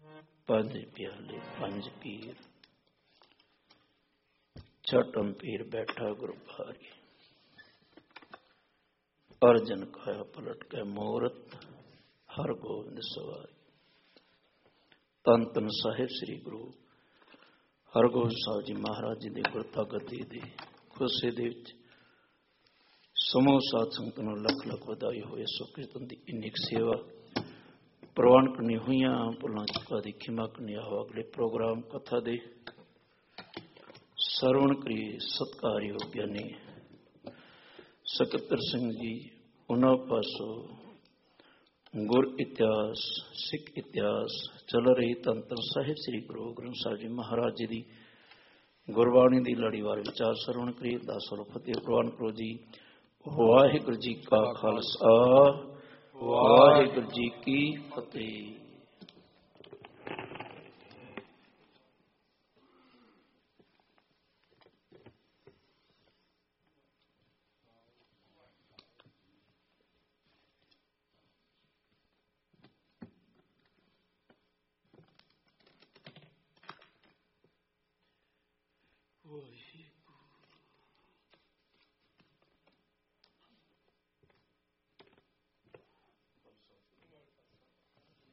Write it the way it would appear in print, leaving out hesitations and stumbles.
पंज प्याले पंज पीर, छठम पीर बैठा गुरबारी। अर्जन काया पलट के मूरत, हर गोविंद सवारी। धन धन साहिब श्री गुरु हरगोबिंद साहब जी महाराज जी के गुरता गद्दी दे खुशे दे समूह साध संगत नूं लख लख वधाई होए। सो कीर्तन की इन्नी सेवा प्रवान करनी हुई, भुलां चुका की खिमा करनी। आओ अगले प्रोग्राम कथा दे सरवण करी। सत्कारयोग ज्ञानी सकत्तर सिंह जी उन्हों पासों गुर इतिहास सिख इतिहास चल रही धन धन साहिब श्री गुरु ग्रंथ साहिब जी महाराज जी की गुरबाणी की लड़ीवार विचार सरवण करिए। दासो फतेह प्रवान करो जी। वाहिगुरू जी का खालसा, वाहिगुरू जी की फतेह। Boy.